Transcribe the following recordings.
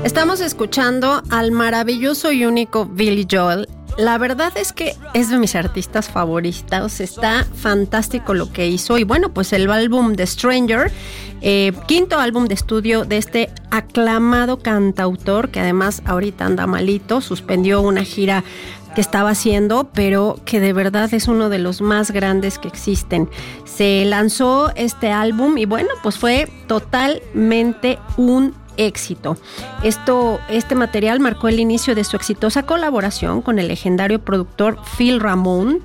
Estamos escuchando al maravilloso y único Billy Joel. La verdad es que es de mis artistas favoritos, está fantástico lo que hizo. Y bueno, pues el álbum The Stranger, quinto álbum de estudio de este aclamado cantautor, que además ahorita anda malito, suspendió una gira que estaba haciendo, pero que de verdad es uno de los más grandes que existen. Se lanzó este álbum y bueno, pues fue totalmente un éxito. Este material marcó el inicio de su exitosa colaboración con el legendario productor Phil Ramone,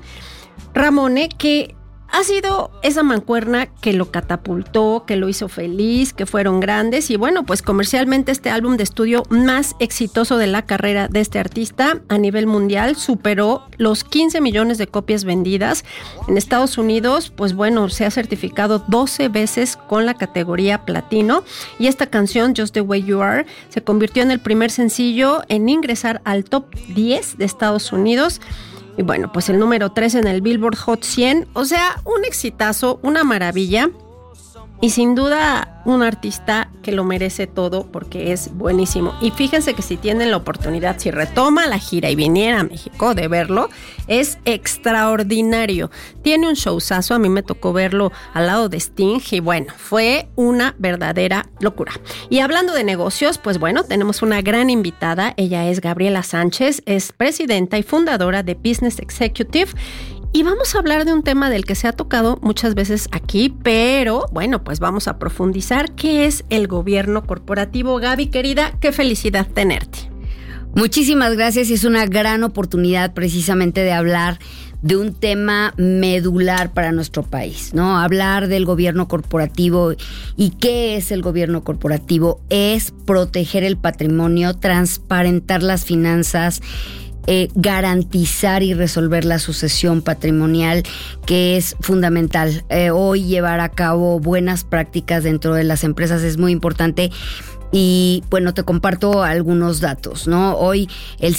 que ha sido esa mancuerna que lo catapultó, que lo hizo feliz, que fueron grandes. Y bueno, pues comercialmente este álbum de estudio más exitoso de la carrera de este artista a nivel mundial superó los 15 millones de copias vendidas. En Estados Unidos, pues bueno, se ha certificado 12 veces con la categoría platino. Y esta canción, Just the Way You Are, se convirtió en el primer sencillo en ingresar al top 10 de Estados Unidos. Y bueno, pues el número 3 en el Billboard Hot 100, o sea, un exitazo, una maravilla. Y sin duda un artista que lo merece todo porque es buenísimo. Y fíjense que si tienen la oportunidad, si retoma la gira y viniera a México de verlo, es extraordinario. Tiene un showzazo, a mí me tocó verlo al lado de Sting y bueno, fue una verdadera locura. Y hablando de negocios, pues bueno, tenemos una gran invitada. Ella es Gabriela Sánchez, es presidenta y fundadora de Business Executive. Y vamos a hablar de un tema del que se ha tocado muchas veces aquí, pero bueno, pues vamos a profundizar. ¿Qué es el gobierno corporativo? Gaby, querida, qué felicidad tenerte. Muchísimas gracias y es una gran oportunidad precisamente de hablar de un tema medular para nuestro país, ¿no? Hablar del gobierno corporativo. ¿Y qué es el gobierno corporativo? Es proteger el patrimonio, transparentar las finanzas, garantizar y resolver la sucesión patrimonial, que es fundamental. Hoy llevar a cabo buenas prácticas dentro de las empresas es muy importante. Y bueno, te comparto algunos datos, ¿no? Hoy el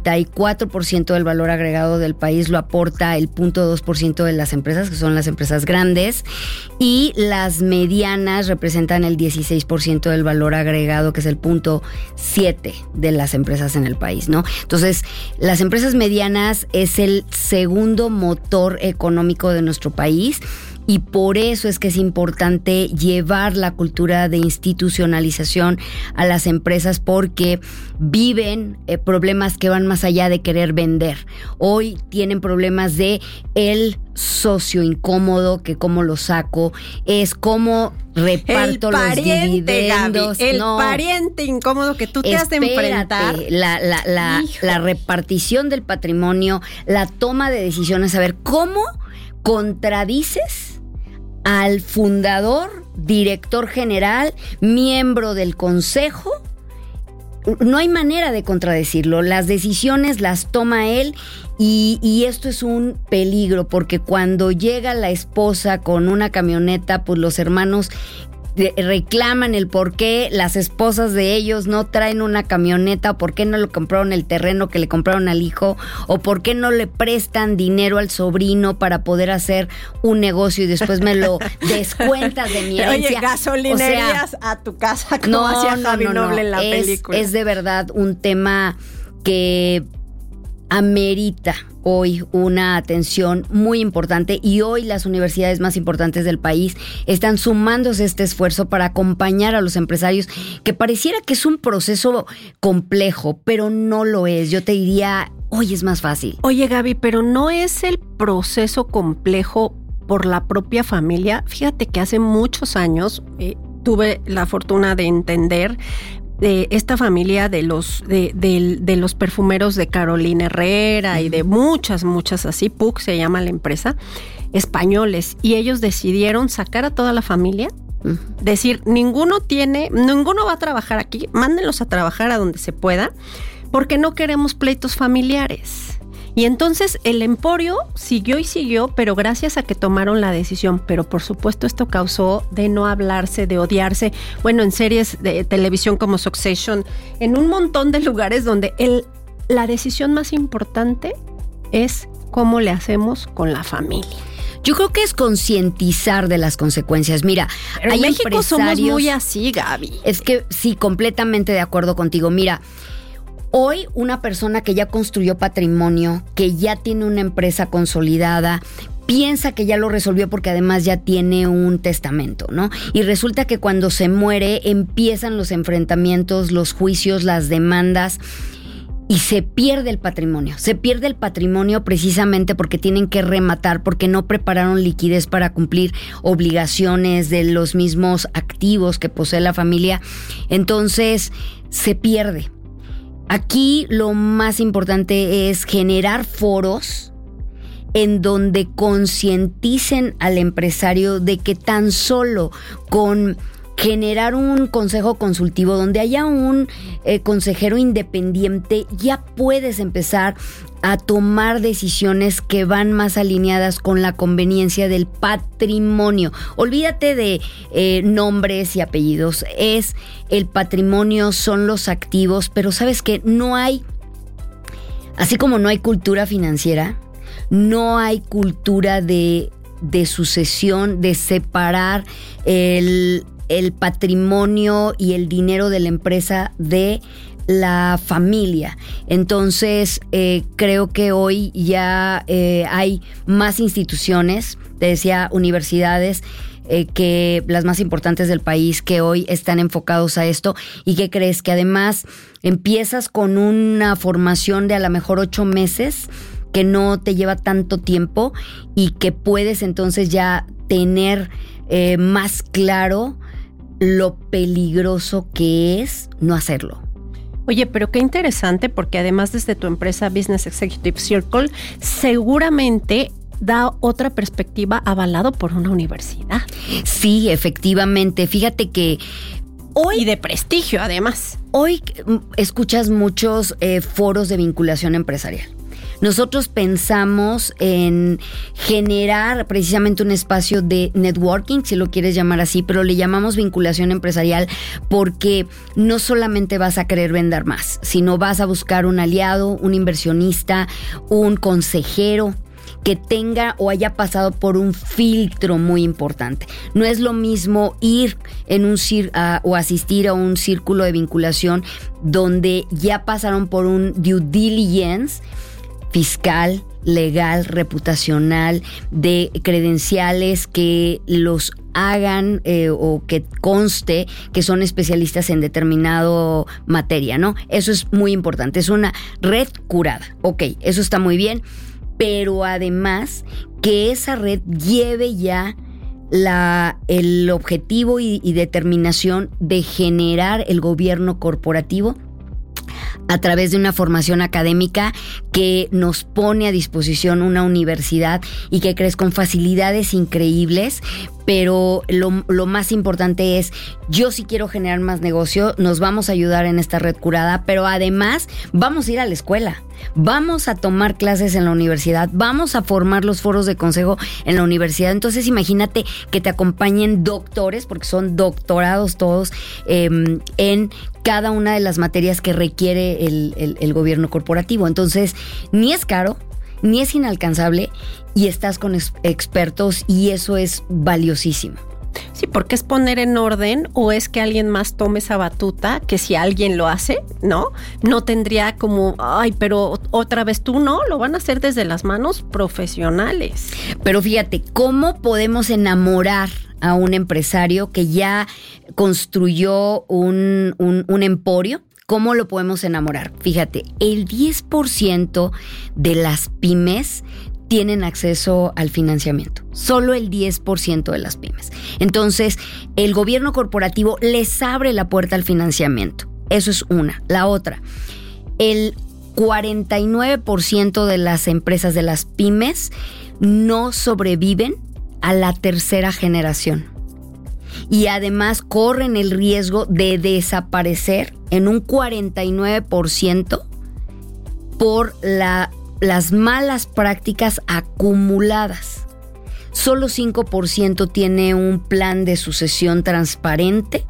54% del valor agregado del país lo aporta el 0.2% de las empresas, que son las empresas grandes, y las medianas representan el 16% del valor agregado, que es el 0.7% de las empresas en el país, ¿no? Entonces, las empresas medianas es el segundo motor económico de nuestro país. Y por eso es que es importante llevar la cultura de institucionalización a las empresas, porque viven problemas que van más allá de querer vender. Hoy tienen problemas de el socio incómodo, que cómo lo saco, es cómo reparto los dividendos. Gaby, pariente incómodo que tú te has de enfrentar. La repartición del patrimonio, la toma de decisiones, saber cómo contradices al fundador, director general, miembro del consejo. No hay manera de contradecirlo. Las decisiones las toma él y esto es un peligro, porque cuando llega la esposa con una camioneta, pues los hermanos reclaman el por qué las esposas de ellos no traen una camioneta, o por qué no le compraron el terreno que le compraron al hijo, o por qué no le prestan dinero al sobrino para poder hacer un negocio y después me lo descuentas de mi herencia. Oye, gasolinerías, o sea, a tu casa, como hacía Javi Noble en la película. Es de verdad un tema que amerita hoy una atención muy importante, y hoy las universidades más importantes del país están sumándose a este esfuerzo para acompañar a los empresarios, que pareciera que es un proceso complejo, pero no lo es. Yo te diría, hoy es más fácil. Oye, Gaby, pero no es el proceso complejo por la propia familia. Fíjate que hace muchos años tuve la fortuna de entender de esta familia de los perfumeros de Carolina Herrera y de muchas así, Puig se llama la empresa, españoles, y ellos decidieron sacar a toda la familia, decir, ninguno va a trabajar aquí, mándenlos a trabajar a donde se pueda, porque no queremos pleitos familiares. Y entonces el emporio siguió, pero gracias a que tomaron la decisión. Pero por supuesto esto causó de no hablarse, de odiarse. Bueno, en series de televisión como Succession, en un montón de lugares donde la decisión más importante es cómo le hacemos con la familia. Yo creo que es concientizar de las consecuencias. Mira, pero hay en México empresarios, somos muy así, Gaby. Es que sí, completamente de acuerdo contigo. Mira, hoy una persona que ya construyó patrimonio, que ya tiene una empresa consolidada, piensa que ya lo resolvió porque además ya tiene un testamento, ¿no? Y resulta que cuando se muere empiezan los enfrentamientos, los juicios, las demandas y se pierde el patrimonio. Se pierde el patrimonio precisamente porque tienen que rematar, porque no prepararon liquidez para cumplir obligaciones de los mismos activos que posee la familia. Entonces, se pierde. Aquí lo más importante es generar foros en donde concienticen al empresario de que tan solo con generar un consejo consultivo donde haya un consejero independiente, ya puedes empezar a tomar decisiones que van más alineadas con la conveniencia del patrimonio. Olvídate de nombres y apellidos. Es el patrimonio, son los activos, pero sabes que no hay, así como no hay cultura financiera, no hay cultura de sucesión, de separar el patrimonio y el dinero de la empresa de la familia. Entonces, creo que hoy ya hay más instituciones, te decía, universidades, que las más importantes del país, que hoy están enfocados a esto. ¿Y qué crees? Que además empiezas con una formación de a lo mejor 8 meses, que no te lleva tanto tiempo y que puedes entonces ya tener más claro lo peligroso que es no hacerlo. Oye, pero qué interesante, porque además desde tu empresa Business Executive Circle seguramente da otra perspectiva avalado por una universidad. Sí, efectivamente. Fíjate que hoy, y de prestigio además. Hoy escuchas muchos foros de vinculación empresarial. Nosotros pensamos en generar precisamente un espacio de networking, si lo quieres llamar así, pero le llamamos vinculación empresarial porque no solamente vas a querer vender más, sino vas a buscar un aliado, un inversionista, un consejero que tenga o haya pasado por un filtro muy importante. No es lo mismo ir en un o asistir a un círculo de vinculación donde ya pasaron por un due diligence fiscal, legal, reputacional, de credenciales que los hagan o que conste que son especialistas en determinado materia, ¿no? Eso es muy importante, es una red curada. Ok, eso está muy bien, pero además que esa red lleve ya el objetivo y determinación de generar el gobierno corporativo a través de una formación académica que nos pone a disposición una universidad y que crees con facilidades increíbles, pero lo más importante es, yo sí quiero generar más negocio, nos vamos a ayudar en esta red curada, pero además vamos a ir a la escuela, vamos a tomar clases en la universidad, vamos a formar los foros de consejo en la universidad. Entonces imagínate que te acompañen doctores, porque son doctorados todos, en cada una de las materias que requiere el gobierno corporativo. Entonces, ni es caro, ni es inalcanzable, y estás con expertos, y eso es valiosísimo. Sí, porque es poner en orden, o es que alguien más tome esa batuta, que si alguien lo hace, ¿no? No tendría como, ay, pero otra vez tú, no, lo van a hacer desde las manos profesionales. Pero fíjate, ¿cómo podemos enamorar a un empresario que ya construyó un emporio? ¿Cómo lo podemos enamorar? Fíjate, el 10% de las pymes tienen acceso al financiamiento. Solo el 10% de las pymes. Entonces, el gobierno corporativo les abre la puerta al financiamiento. Eso es una. La otra, el 49% de las empresas de las pymes no sobreviven a la tercera generación. Y además corren el riesgo de desaparecer en un 49% por las malas prácticas acumuladas. Solo 5% tiene un plan de sucesión transparente,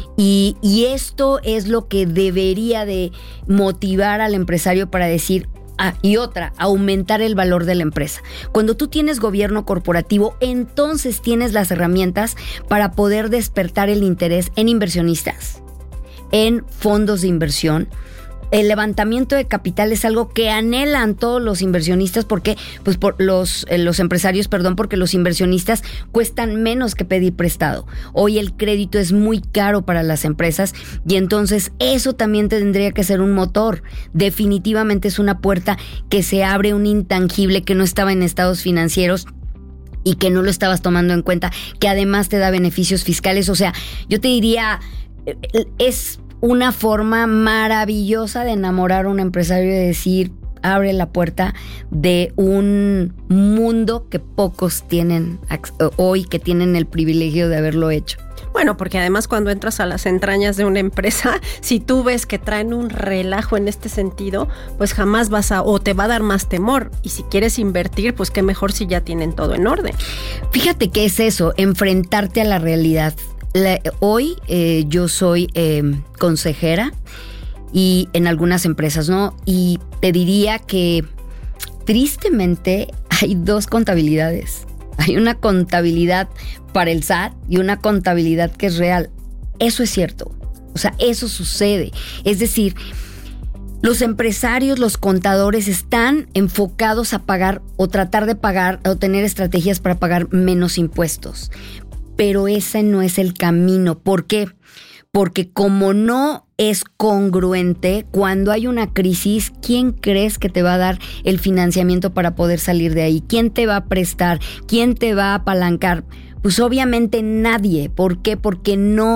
y esto es lo que debería de motivar al empresario para decir, Y otra, aumentar el valor de la empresa. Cuando tú tienes gobierno corporativo, entonces tienes las herramientas para poder despertar el interés en inversionistas, en fondos de inversión. El levantamiento de capital es algo que anhelan todos los inversionistas porque, pues por los empresarios, porque los inversionistas cuestan menos que pedir prestado. Hoy el crédito es muy caro para las empresas y entonces eso también tendría que ser un motor. Definitivamente es una puerta que se abre, un intangible que no estaba en estados financieros y que no lo estabas tomando en cuenta, que además te da beneficios fiscales. O sea, yo te diría, es una forma maravillosa de enamorar a un empresario y de decir, abre la puerta de un mundo que pocos tienen hoy, que tienen el privilegio de haberlo hecho. Bueno, porque además cuando entras a las entrañas de una empresa, si tú ves que traen un relajo en este sentido, pues jamás o te va a dar más temor. Y si quieres invertir, pues qué mejor si ya tienen todo en orden. Fíjate que es eso, enfrentarte a la realidad. Hoy yo soy consejera y en algunas empresas, ¿no? Y te diría que tristemente hay dos contabilidades. Hay una contabilidad para el SAT y una contabilidad que es real. Eso es cierto. O sea, eso sucede. Es decir, los empresarios, los contadores están enfocados a pagar o tratar de pagar o tener estrategias para pagar menos impuestos. Pero ese no es el camino. ¿Por qué? Porque como no es congruente, cuando hay una crisis, ¿quién crees que te va a dar el financiamiento para poder salir de ahí? ¿Quién te va a prestar? ¿Quién te va a apalancar? Pues obviamente nadie. ¿Por qué? Porque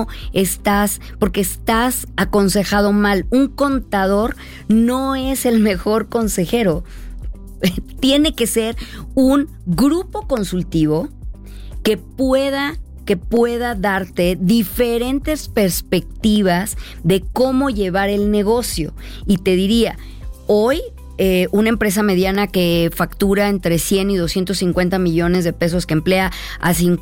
estás aconsejado mal. Un contador no es el mejor consejero. Tiene que ser un grupo consultivo que pueda darte diferentes perspectivas de cómo llevar el negocio. Y te diría, hoy una empresa mediana que factura entre 100 y 250 millones de pesos, que emplea a